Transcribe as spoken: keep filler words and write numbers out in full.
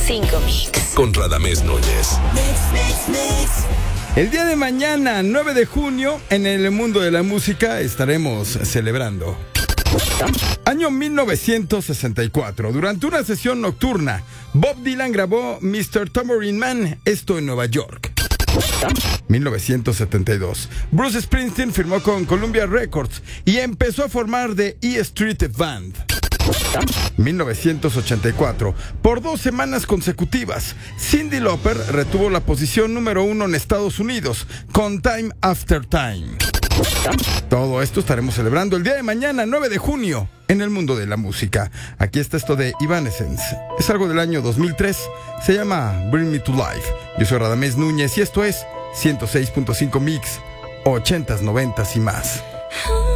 cinco Mix. Con Radamés Núñez. El día de mañana, nueve de junio, en el mundo de la música estaremos celebrando. Año mil novecientos sesenta y cuatro. Durante una sesión nocturna, Bob Dylan grabó mister Tambourine Man, esto en Nueva York. mil novecientos setenta y dos. Bruce Springsteen firmó con Columbia Records y empezó a formar The E Street Band. mil novecientos ochenta y cuatro. Por dos semanas consecutivas, Cyndi Lauper retuvo la posición número uno en Estados Unidos con Time After Time. Todo esto estaremos celebrando el día de mañana, nueve de junio, en el mundo de la música. Aquí está esto de Evanescence. Es algo del año dos mil tres. Se llama Bring Me to Life. Yo soy Radamés Núñez y esto es ciento seis punto cinco Mix, ochentas, noventas y más.